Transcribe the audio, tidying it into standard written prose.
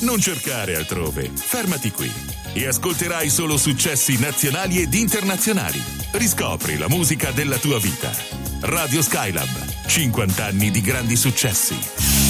Non cercare altrove, fermati qui e ascolterai solo successi nazionali ed internazionali. Riscopri la musica della tua vita. Radio Skylab, 50 anni di grandi successi.